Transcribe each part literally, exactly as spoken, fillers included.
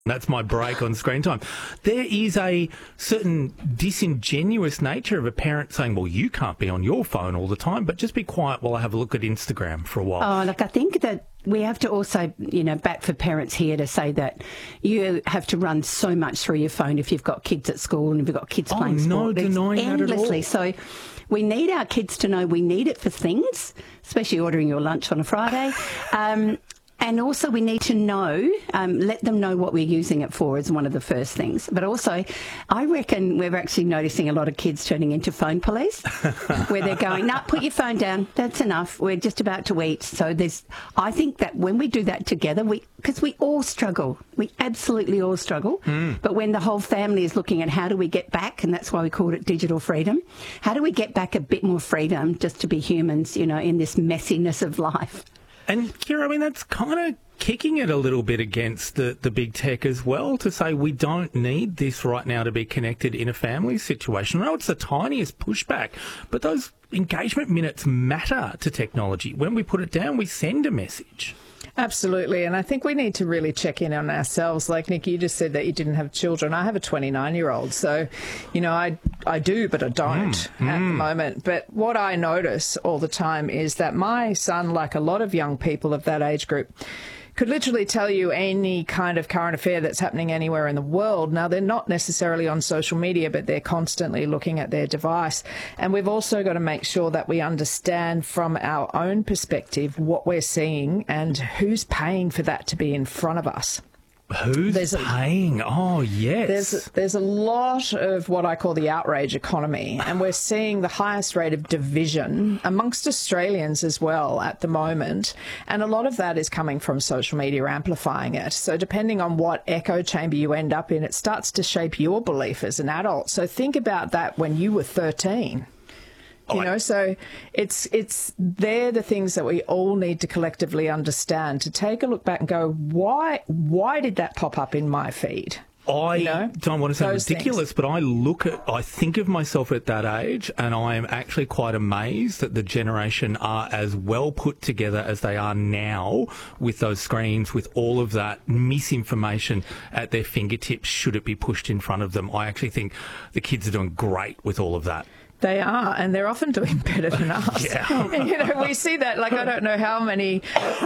That's my break on screen time. There is a certain disingenuous nature of a parent saying, well, you can't be on your phone all the time, but just be quiet while I have a look at Instagram for a while. Oh, look, I think that we have to also, you know, back for parents here to say that you have to run so much through your phone if you've got kids at school and if you've got kids Oh, playing no sport. denying It's that at all. endlessly. So we need our kids to know we need it for things, especially ordering your lunch on a Friday. Um, And also we need to know, um, let them know what we're using it for is one of the first things. But also, I reckon we're actually noticing a lot of kids turning into phone police, where they're going, no, put your phone down, that's enough, we're just about to eat. So there's, I think that when we do that together, we because we all struggle, we absolutely all struggle, mm. but when the whole family is looking at how do we get back, and that's why we called it digital freedom, how do we get back a bit more freedom just to be humans, you know, in this messiness of life? And, Kira, I mean, that's kind of kicking it a little bit against the, the big tech as well, to say we don't need this right now to be connected in a family situation. I know it's the tiniest pushback, but those engagement minutes matter to technology. When we put it down, we send a message. Absolutely. And I think we need to really check in on ourselves. Like, Nick, you just said that you didn't have children. I have a twenty-nine-year-old. So, you know, I, I do, but I don't mm, at mm. the moment. But what I notice all the time is that my son, like a lot of young people of that age group, could literally tell you any kind of current affair that's happening anywhere in the world. Now, they're not necessarily on social media, but they're constantly looking at their device. And we've also got to make sure that we understand from our own perspective what we're seeing and who's paying for that to be in front of us. Who's there's paying? A, oh, yes. There's, there's a lot of what I call the outrage economy, and we're seeing the highest rate of division amongst Australians as well at the moment, and a lot of that is coming from social media amplifying it. So depending on what echo chamber you end up in, it starts to shape your belief as an adult. So think about that when you were thirteen. You know, so it's it's they're the things that we all need to collectively understand, to take a look back and go, why why did that pop up in my feed? I you know, don't want to sound ridiculous, things. but I look at, I think of myself at that age, and I am actually quite amazed that the generation are as well put together as they are now with those screens, with all of that misinformation at their fingertips, should it be pushed in front of them. I actually think the kids are doing great with all of that. They are, and they're often doing better than us. Yeah. You know, we see that, like, I don't know how many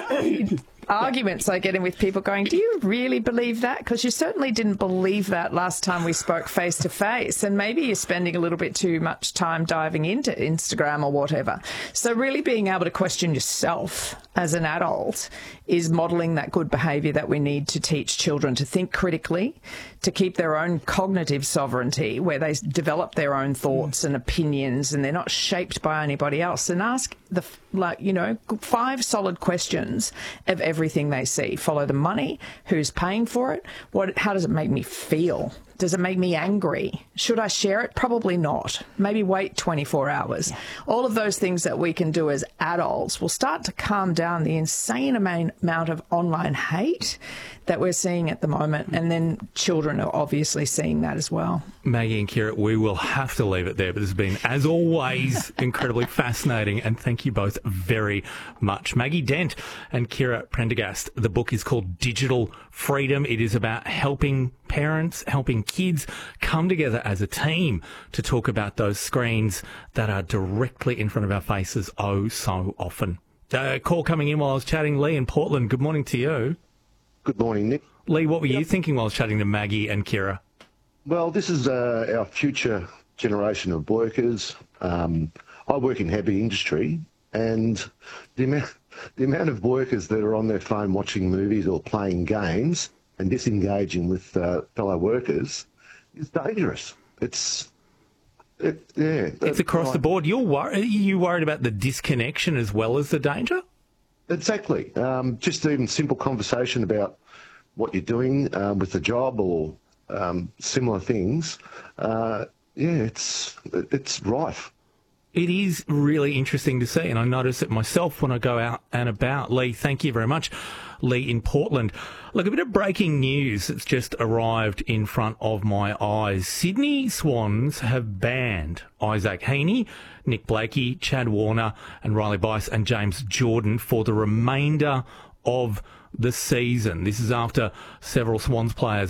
arguments I get in with people going, do you really believe that? Because you certainly didn't believe that last time we spoke face to face, and maybe you're spending a little bit too much time diving into Instagram or whatever. So really being able to question yourself as an adult is modelling that good behaviour that we need to teach children to think critically, to keep their own cognitive sovereignty, where they develop their own thoughts and opinions and they're not shaped by anybody else, and ask the, like, you know, five solid questions of everything they see. Follow the money. Who's paying for it? What? How does it make me feel? Does it make me angry? Should I share it? Probably not. Maybe wait twenty-four hours. Yeah. All of those things that we can do as adults will start to calm down the insane amount of online hate that we're seeing at the moment. And then children are obviously seeing that as well. Maggie and Kira, we will have to leave it there, but this has been, as always, incredibly fascinating, and thank you both very much. Maggie Dent and Kira Prendergast. The book is called Digital Freedom. It is about helping parents, helping kids come together as a team to talk about those screens that are directly in front of our faces oh so often. A call coming in while I was chatting. Lee in Portland, good morning to you. Good morning, Nick. Lee, what were yep. you thinking while I was chatting to Maggie and Kira? Well, this is uh, our future generation of workers. Um, I work in heavy industry, and the amount, the amount of workers that are on their phone watching movies or playing games and disengaging with uh, fellow workers is dangerous. It's, it, yeah. It's across the board. You're wor- are you worried about the disconnection as well as the danger? Exactly. Um, just even simple conversation about what you're doing um, with the job or um, similar things. Uh, yeah, it's it's rife. It is really interesting to see, and I notice it myself when I go out and about. Lee, thank you very much. Lee in Portland. Look, a bit of breaking news that's just arrived in front of my eyes. Sydney Swans have banned Isaac Heaney, Nick Blakey, Chad Warner and Riley Bice and James Jordan for the remainder of the season. This is after several Swans players